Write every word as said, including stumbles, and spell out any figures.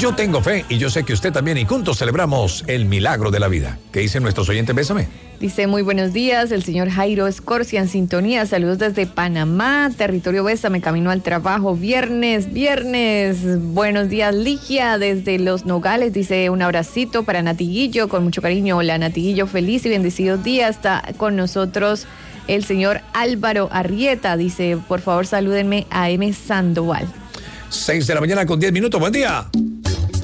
Yo tengo fe y yo sé que usted también, y juntos celebramos el milagro de la vida. ¿Qué dicen nuestros oyentes? Bésame. Dice, muy buenos días, el señor Jairo Escorcia en sintonía, saludos desde Panamá, territorio Bésame, camino al trabajo, viernes, viernes, buenos días Ligia, desde Los Nogales, dice un abracito para Natiguillo, con mucho cariño, hola Natiguillo, feliz y bendecido día, está con nosotros el señor Álvaro Arrieta, dice, por favor salúdenme a M. Sandoval. seis de la mañana con diez minutos, buen día.